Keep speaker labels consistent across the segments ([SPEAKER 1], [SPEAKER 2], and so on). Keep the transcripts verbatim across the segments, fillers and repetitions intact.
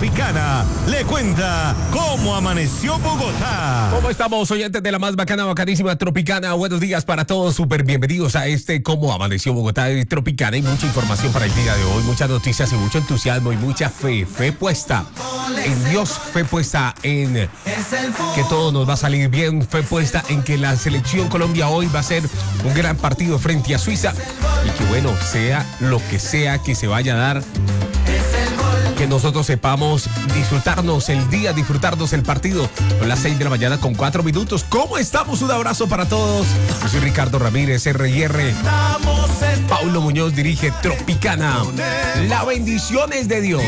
[SPEAKER 1] Tropicana le cuenta cómo amaneció Bogotá.
[SPEAKER 2] ¿Cómo estamos, oyentes de la más bacana, bacanísima Tropicana? Buenos días para todos, súper bienvenidos a este Cómo amaneció Bogotá de Tropicana. Hay mucha información para el día de hoy, muchas noticias y mucho entusiasmo y mucha fe. Fe puesta en Dios, fe puesta en que todo nos va a salir bien, fe puesta en que la selección Colombia hoy va a ser un gran partido frente a Suiza y que bueno, sea lo que sea que se vaya a dar, que nosotros sepamos disfrutarnos el día, disfrutarnos el partido. Son las seis de la mañana con cuatro minutos. ¿Cómo estamos? Un abrazo para todos. Yo soy Ricardo Ramírez, R y R. Paulo Muñoz dirige Tropicana. La bendición es de Dios.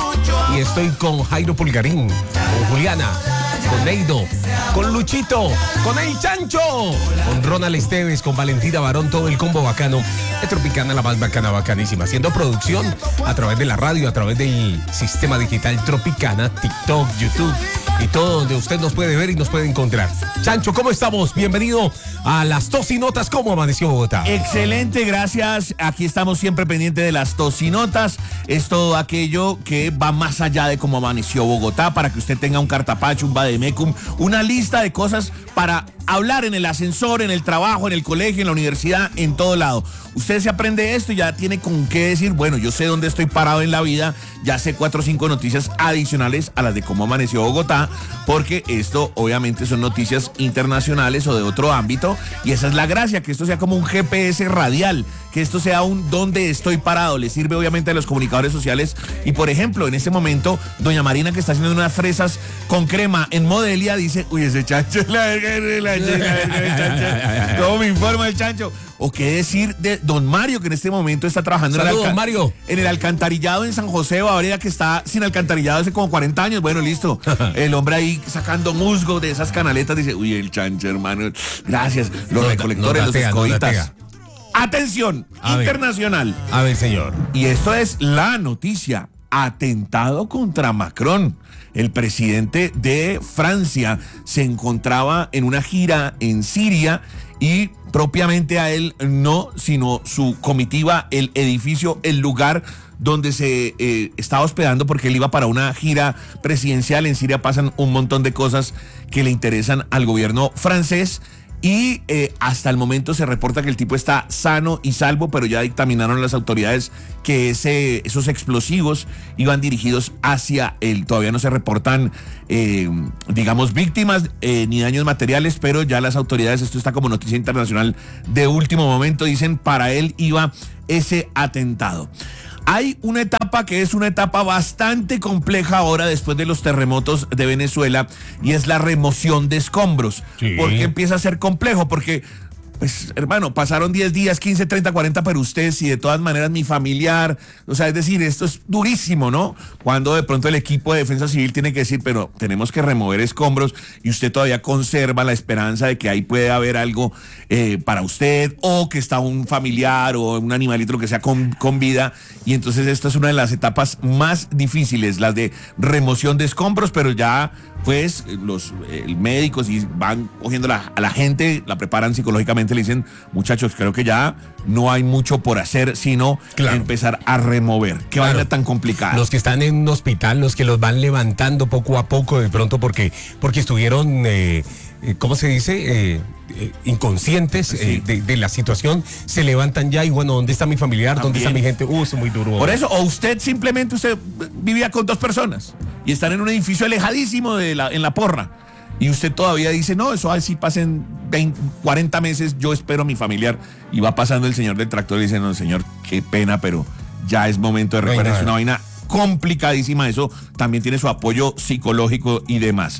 [SPEAKER 2] Y estoy con Jairo Pulgarín, con Juliana, con Neido, con Luchito, con el Chancho, con Ronald Esteves, con Valentina Barón, todo el combo bacano de Tropicana, la más bacana, bacanísima. Haciendo producción a través de la radio, a través del sistema digital Tropicana, TikTok, YouTube y todo donde usted nos puede ver y nos puede encontrar. Chancho, ¿cómo estamos? Bienvenido a las Tocinotas. ¿Cómo amaneció Bogotá?
[SPEAKER 3] Excelente, gracias. Aquí estamos siempre pendientes de las Tocinotas. Es todo aquello que va más allá de cómo amaneció Bogotá, para que usted tenga un cartapacho, un vademecum, una lista de cosas para hablar en el ascensor, en el trabajo, en el colegio, en la universidad, en todo lado. Usted se aprende esto y ya tiene con qué decir, bueno, yo sé dónde estoy parado en la vida, ya sé cuatro o cinco noticias adicionales a las de cómo amaneció Bogotá, porque esto obviamente son noticias internacionales o de otro ámbito, y esa es la gracia, que esto sea como un G P S radial, que esto sea un dónde estoy parado. Le sirve obviamente a los comunicadores sociales. Y por ejemplo, en este momento, doña Marina, que está haciendo unas fresas con crema en Modelia, dice, uy, ese chancho es la verga, la verga, la verga, ¿cómo me informa el chancho? O qué decir de don Mario, que en este momento está trabajando en el,
[SPEAKER 2] Saludos, Mario.
[SPEAKER 3] en el alcantarillado en San José de Bavaria, que está sin alcantarillado hace como cuarenta años. Bueno, listo. El hombre ahí sacando musgo de esas canaletas dice, uy, el chancho, hermano. Gracias. Los
[SPEAKER 2] No,
[SPEAKER 3] recolectores,
[SPEAKER 2] no
[SPEAKER 3] los
[SPEAKER 2] datea, no
[SPEAKER 3] escobitas.
[SPEAKER 2] datea.
[SPEAKER 3] Atención,
[SPEAKER 2] A ver.
[SPEAKER 3] internacional.
[SPEAKER 2] A ver, señor.
[SPEAKER 3] Y esto es la noticia. Atentado contra Macron. El presidente de Francia se encontraba en una gira en Siria y propiamente a él no, sino su comitiva, el edificio, el lugar donde se eh, estaba hospedando, porque él iba para una gira presidencial. En Siria pasan un montón de cosas que le interesan al gobierno francés. Y eh, hasta el momento se reporta que el tipo está sano y salvo, pero ya dictaminaron las autoridades que ese, esos explosivos iban dirigidos hacia él. Todavía no se reportan, eh, digamos, víctimas eh, ni daños materiales, pero ya las autoridades, esto está como noticia internacional de último momento, dicen para él iba ese atentado. Hay una etapa que es una etapa bastante compleja ahora después de los terremotos de Venezuela, y es la remoción de escombros.
[SPEAKER 2] Sí.
[SPEAKER 3] ¿Por qué empieza a ser complejo? Porque, pues, hermano, pasaron diez días, quince, treinta, cuarenta, pero usted, si de todas maneras mi familiar, o sea, es decir, esto es durísimo, ¿no? Cuando de pronto el equipo de defensa civil tiene que decir, pero tenemos que remover escombros, y usted todavía conserva la esperanza de que ahí puede haber algo eh, para usted, o que está un familiar o un animalito, lo que sea, con, con vida. Y entonces esta es una de las etapas más difíciles, las de remoción de escombros, pero ya pues los eh, médicos y van cogiendo la, a la gente, la preparan psicológicamente, le dicen, muchachos, creo que ya no hay mucho por hacer, sino
[SPEAKER 2] Claro.
[SPEAKER 3] empezar a remover. Qué
[SPEAKER 2] Claro.
[SPEAKER 3] vaina tan complicada.
[SPEAKER 2] Los que están en un hospital, los que los van levantando poco a poco de pronto porque, porque estuvieron, eh, eh, ¿cómo se dice? Eh, eh, inconscientes
[SPEAKER 3] Sí.
[SPEAKER 2] eh, de, de la situación, se levantan ya y bueno, ¿dónde está mi familiar? ¿Dónde
[SPEAKER 3] También.
[SPEAKER 2] está mi gente? Uh, eso es muy duro.
[SPEAKER 3] Por eso, o usted simplemente, usted vivía con dos personas y están en un edificio alejadísimo de la, en la porra, y usted todavía dice, no, eso así pasen veinte, cuarenta meses, yo espero a mi familiar, y va pasando el señor del tractor y dice, no, señor, qué pena, pero ya es momento de reparar. Es una vaina complicadísima, eso también tiene su apoyo psicológico y demás.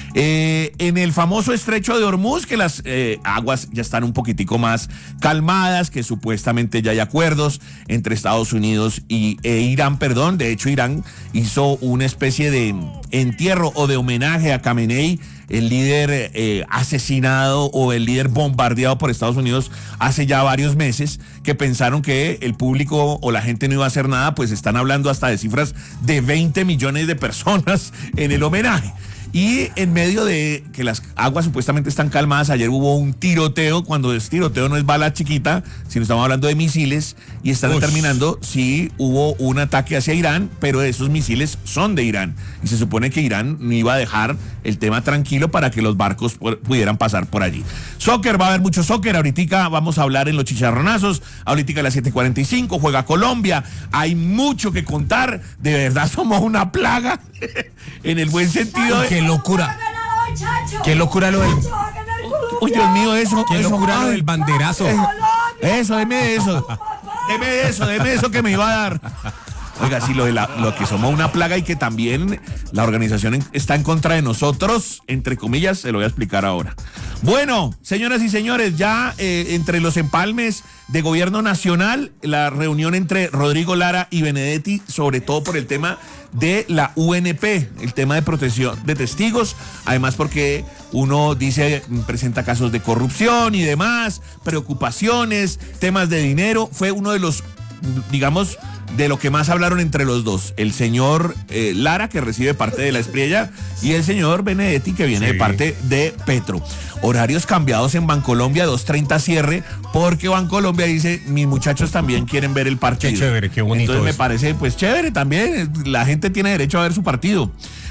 [SPEAKER 3] Eh, en el famoso estrecho de Hormuz, que las eh, aguas ya están un poquitico más calmadas, que supuestamente ya hay acuerdos entre Estados Unidos y e Irán, perdón, de hecho Irán hizo una especie de entierro o de homenaje a Khamenei, el líder eh, asesinado o el líder bombardeado por Estados Unidos hace ya varios meses, que pensaron que el público o la gente no iba a hacer nada, pues están hablando hasta de cifras de veinte millones de personas en el homenaje. Y en medio de que las aguas supuestamente están calmadas, ayer hubo un tiroteo, cuando es tiroteo no es bala chiquita, sino estamos hablando de misiles, y están Ush. determinando si hubo un ataque hacia Irán, pero esos misiles son de Irán. Y se supone que Irán no iba a dejar el tema tranquilo para que los barcos pudieran pasar por allí. Soccer, va a haber mucho soccer, ahorita vamos a hablar en los chicharronazos, ahorita a las siete cuarenta y cinco juega Colombia, hay mucho que contar, de verdad somos una plaga, en el buen sentido de...
[SPEAKER 2] ¡Qué locura! ¡Qué locura lo del...
[SPEAKER 3] Uy, Dios mío, eso...
[SPEAKER 2] ¡Qué
[SPEAKER 3] eso,
[SPEAKER 2] locura lo del banderazo!
[SPEAKER 3] Eso, eso, deme eso, deme eso, deme eso que me iba a dar. Oiga, sí, lo, de la, lo que somos una plaga y que también la organización en, está en contra de nosotros, entre comillas, se lo voy a explicar ahora. Bueno, señoras y señores, ya eh, entre los empalmes de gobierno nacional, la reunión entre Rodrigo Lara y Benedetti, sobre todo por el tema de la U N P, el tema de protección de testigos, además porque uno dice, presenta casos de corrupción y demás, preocupaciones, temas de dinero, fue uno de los, digamos, de lo que más hablaron entre los dos, el señor eh, Lara, que recibe parte de la Espriella, y el señor Benedetti, que viene sí. de parte de Petro. Horarios cambiados en Bancolombia, dos treinta cierre, porque Bancolombia dice, mis muchachos también quieren ver el partido.
[SPEAKER 2] Qué chévere, qué bonito.
[SPEAKER 3] Entonces
[SPEAKER 2] eso.
[SPEAKER 3] me parece, pues chévere también, la gente tiene derecho a ver su partido.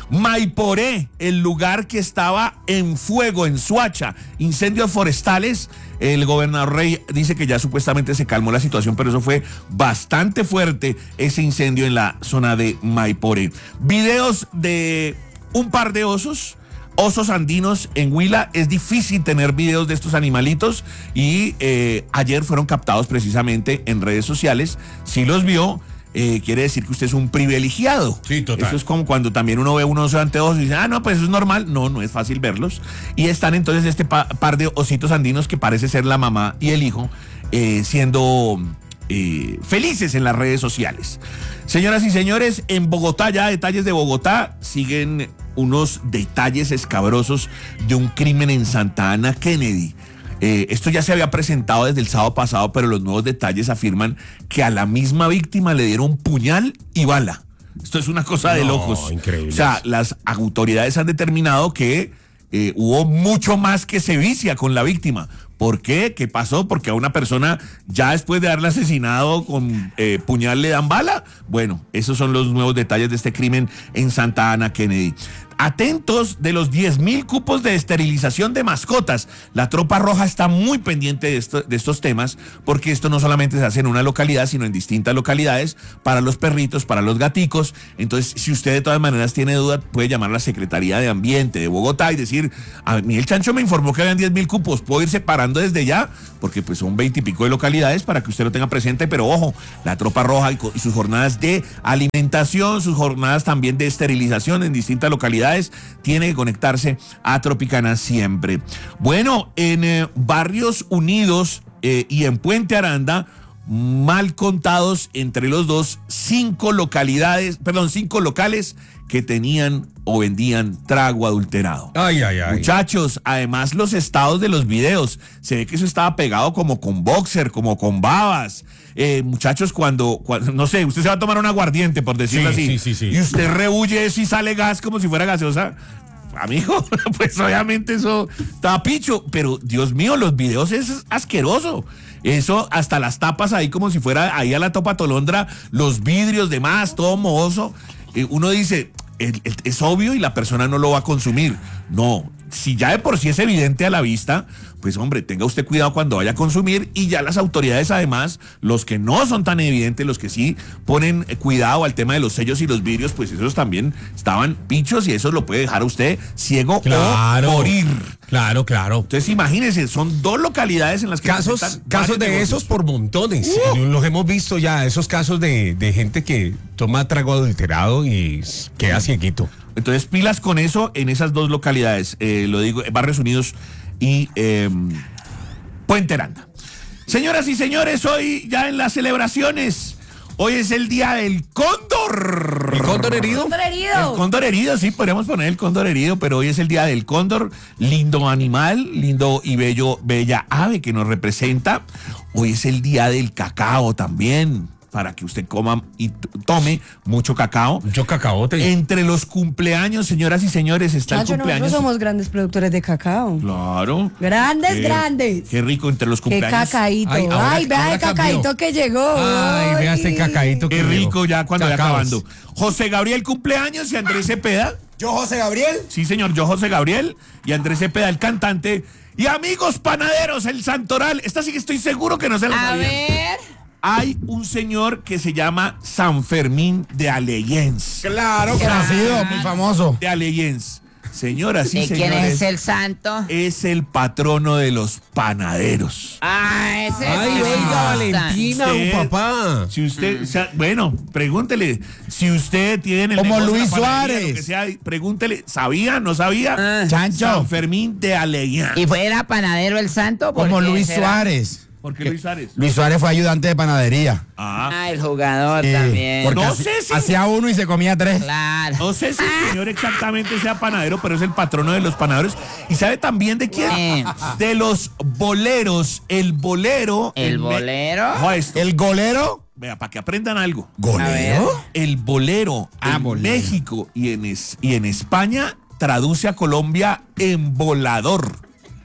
[SPEAKER 3] Maiporé, el lugar que estaba en fuego, en Suacha, incendios forestales. El gobernador Rey dice que ya supuestamente se calmó la situación, pero eso fue bastante fuerte, ese incendio en la zona de Maiporé. Videos de un par de osos, osos andinos en Huila. Es difícil tener videos de estos animalitos y eh, ayer fueron captados precisamente en redes sociales. Si los vio, Eh, quiere decir que usted es un privilegiado.
[SPEAKER 2] Sí, total.
[SPEAKER 3] Eso es como cuando también uno ve un oso ante osos y dice, ah, no, pues eso es normal. No, no es fácil verlos. Y están entonces este pa par de ositos andinos que parece ser la mamá y el hijo eh, siendo eh, felices en las redes sociales. Señoras y señores, en Bogotá, ya detalles de Bogotá, siguen unos detalles escabrosos de un crimen en Santa Ana Kennedy. Eh, esto ya se había presentado desde el sábado pasado, pero los nuevos detalles afirman que a la misma víctima le dieron puñal y bala. Esto es una cosa no, de locos.
[SPEAKER 2] Increíble.
[SPEAKER 3] O sea, las autoridades han determinado que eh, hubo mucho más que sevicia con la víctima. ¿Por qué? ¿Qué pasó? Porque a una persona ya después de haberla asesinado con eh, puñal le dan bala. Bueno, esos son los nuevos detalles de este crimen en Santa Ana Kennedy. Atentos de los diez mil cupos de esterilización de mascotas. La Tropa Roja está muy pendiente de, esto, de estos temas, porque esto no solamente se hace en una localidad, sino en distintas localidades, para los perritos, para los gaticos. Entonces, si usted de todas maneras tiene duda, puede llamar a la Secretaría de Ambiente de Bogotá y decir, a mí el Chancho me informó que habían diez mil cupos, ¿puedo ir separando desde ya? Porque pues son veinte y pico de localidades para que usted lo tenga presente, pero ojo, la Tropa Roja y, y sus jornadas de alimentación, sus jornadas también de esterilización en distintas localidades, tiene que conectarse a Tropicana siempre. Bueno, en eh, Barrios Unidos eh, y en Puente Aranda, mal contados entre los dos, cinco localidades, perdón, cinco locales que tenían o vendían trago adulterado.
[SPEAKER 2] Ay, ay, ay.
[SPEAKER 3] Muchachos, además los estados de los videos, se ve que eso estaba pegado como con boxer, como con babas. Eh, muchachos, cuando, cuando, no sé, usted se va a tomar un aguardiente, por decirlo
[SPEAKER 2] sí,
[SPEAKER 3] así,
[SPEAKER 2] sí, sí, sí.
[SPEAKER 3] y usted rehuye eso y sale gas como si fuera gaseosa. Amigo, pues obviamente eso está picho, pero Dios mío, los videos es asqueroso. Eso, hasta las tapas ahí como si fuera ahí a la Topa Tolondra, los vidrios, demás, todo mohoso. Eh, uno dice, el, el, es obvio y la persona no lo va a consumir. No, si ya de por sí es evidente a la vista, pues hombre, tenga usted cuidado cuando vaya a consumir, y ya las autoridades además, los que no son tan evidentes, los que sí ponen cuidado al tema de los sellos y los vidrios, pues esos también estaban pichos y eso lo puede dejar a usted ciego
[SPEAKER 2] claro,
[SPEAKER 3] o morir.
[SPEAKER 2] Claro, claro.
[SPEAKER 3] Entonces imagínense, son dos localidades en las que
[SPEAKER 2] casos, casos de negocios. Esos por montones. Uh. Los hemos visto ya, esos casos de, de gente que toma trago adulterado y queda cieguito.
[SPEAKER 3] Entonces pilas con eso en esas dos localidades, eh, lo digo, Barrios Unidos y eh, Puente Aranda. Señoras y señores, hoy ya en las celebraciones, hoy es el día del cóndor.
[SPEAKER 2] ¿El cóndor herido?
[SPEAKER 4] Cóndor herido.
[SPEAKER 3] El cóndor herido, sí, podríamos poner el cóndor herido, pero hoy es el día del cóndor, lindo animal, lindo y bello, bella ave que nos representa. Hoy es el día del cacao también. para que usted coma y t- tome mucho cacao.
[SPEAKER 2] Mucho cacaote.
[SPEAKER 3] Entre los cumpleaños, señoras y señores, está
[SPEAKER 4] Chacho,
[SPEAKER 3] el cumpleaños.
[SPEAKER 4] nosotros somos grandes productores de cacao.
[SPEAKER 3] Claro.
[SPEAKER 4] Grandes,
[SPEAKER 3] Qué-
[SPEAKER 4] grandes.
[SPEAKER 3] Qué rico entre los
[SPEAKER 4] Qué
[SPEAKER 3] cumpleaños.
[SPEAKER 4] cacaíto.
[SPEAKER 2] Ay,
[SPEAKER 4] Ay,
[SPEAKER 2] ahora-
[SPEAKER 4] vea
[SPEAKER 2] ahora
[SPEAKER 4] el cacaíto
[SPEAKER 2] cambió.
[SPEAKER 4] que llegó.
[SPEAKER 2] Ay, vea este cacaíto que
[SPEAKER 3] Qué
[SPEAKER 2] llegó.
[SPEAKER 3] rico ya cuando vaya
[SPEAKER 2] Cacaos.
[SPEAKER 3] acabando. José Gabriel cumpleaños y Andrés Cepeda.
[SPEAKER 1] Yo, José Gabriel.
[SPEAKER 3] Sí, señor, yo José Gabriel y Andrés Cepeda, el cantante. Y amigos panaderos, el Santoral. Esta sí que estoy seguro que no se la
[SPEAKER 5] A
[SPEAKER 3] sabían.
[SPEAKER 5] ver.
[SPEAKER 3] Hay un señor que se llama San Fermín de Aleyens.
[SPEAKER 1] Claro,
[SPEAKER 5] conocido,
[SPEAKER 1] muy famoso.
[SPEAKER 3] De Aleyens. Señoras y
[SPEAKER 5] ¿De quién
[SPEAKER 3] señores,
[SPEAKER 5] es el santo?
[SPEAKER 3] es el patrono de los panaderos.
[SPEAKER 5] Ah, ese
[SPEAKER 2] Ay,
[SPEAKER 5] sí me
[SPEAKER 2] oiga,
[SPEAKER 5] gusta.
[SPEAKER 2] Valentina,
[SPEAKER 3] Usted-
[SPEAKER 2] un papá.
[SPEAKER 3] Si usted, o sea, bueno, pregúntele, si usted tiene el
[SPEAKER 1] Como
[SPEAKER 3] negocio de
[SPEAKER 1] Luis
[SPEAKER 3] la panadería,
[SPEAKER 1] Suárez.
[SPEAKER 3] lo que sea, pregúntele, ¿sabía? ¿No sabía?
[SPEAKER 5] Ah.
[SPEAKER 1] Chancho.
[SPEAKER 3] San Fermín de Aleyens.
[SPEAKER 5] ¿Y fuera panadero el santo? ¿Por
[SPEAKER 1] Como
[SPEAKER 5] qué
[SPEAKER 1] Luis
[SPEAKER 5] será?
[SPEAKER 1] Suárez.
[SPEAKER 3] ¿Por qué Luis Suárez?
[SPEAKER 1] Luis Suárez fue ayudante de panadería.
[SPEAKER 3] Ah,
[SPEAKER 5] Ah, el jugador
[SPEAKER 1] Sí,
[SPEAKER 5] también.
[SPEAKER 1] porque
[SPEAKER 3] No
[SPEAKER 1] haci-
[SPEAKER 3] sé si-
[SPEAKER 1] hacía uno y se comía tres.
[SPEAKER 5] Claro.
[SPEAKER 3] no sé si el señor exactamente sea panadero, pero es el patrono de los panaderos. ¿Y sabe también de quién?
[SPEAKER 5] Eh.
[SPEAKER 3] De los boleros. El bolero.
[SPEAKER 5] ¿El
[SPEAKER 3] en Me-
[SPEAKER 5] bolero?
[SPEAKER 3] Ojo a esto.
[SPEAKER 1] El golero.
[SPEAKER 3] Vea, para que aprendan algo.
[SPEAKER 1] ¿Golero?
[SPEAKER 3] El bolero
[SPEAKER 1] Ah,
[SPEAKER 3] en
[SPEAKER 1] bolero.
[SPEAKER 3] México y en, es- y en España traduce a Colombia en volador.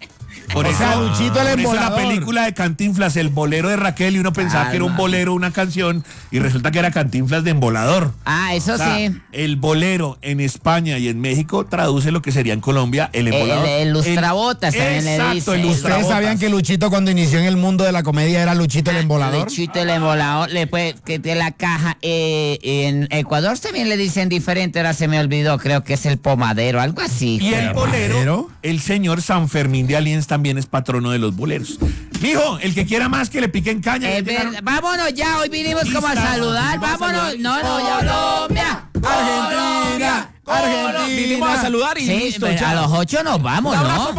[SPEAKER 3] Por
[SPEAKER 1] O
[SPEAKER 3] eso,
[SPEAKER 1] sea, Luchito el
[SPEAKER 3] por eso la
[SPEAKER 1] embolador.
[SPEAKER 3] película de Cantinflas, El bolero de Raquel, y uno pensaba que era un
[SPEAKER 5] Calma.
[SPEAKER 3] bolero, una canción, y resulta que era Cantinflas de embolador.
[SPEAKER 5] Ah, eso
[SPEAKER 3] O sea,
[SPEAKER 5] sí.
[SPEAKER 3] el bolero en España y en México traduce lo que sería en Colombia el
[SPEAKER 5] El,
[SPEAKER 3] embolador.
[SPEAKER 5] el lustrabotas también le
[SPEAKER 3] Exacto,
[SPEAKER 5] dicen.
[SPEAKER 3] el
[SPEAKER 1] ¿Ustedes
[SPEAKER 3] lustrabotas.
[SPEAKER 1] sabían que Luchito cuando inició en el mundo de la comedia era Luchito el embolador?
[SPEAKER 5] Luchito el embolador, le puede que tiene la caja. Eh, en Ecuador también le dicen diferente, ahora se me olvidó, creo que es el pomadero, algo así.
[SPEAKER 3] Y el bolero,
[SPEAKER 1] ¿Bolero?
[SPEAKER 3] el señor San Fermín de Aliens también es patrono de los boleros. Mijo, el que quiera más que le piquen caña.
[SPEAKER 5] Es
[SPEAKER 3] ya llegaron-
[SPEAKER 5] verdad. Vámonos ya, hoy vinimos como a
[SPEAKER 3] Listas.
[SPEAKER 5] saludar,
[SPEAKER 3] Vamos a
[SPEAKER 5] vámonos.
[SPEAKER 3] saludar.
[SPEAKER 5] No, no, ya Colombia.
[SPEAKER 1] Argentina, Argentina.
[SPEAKER 2] Vinimos a saludar y
[SPEAKER 5] Sí,
[SPEAKER 2] listo,
[SPEAKER 5] pero
[SPEAKER 2] ya.
[SPEAKER 5] a los ocho nos vamos,
[SPEAKER 2] Un abrazo
[SPEAKER 5] ¿no?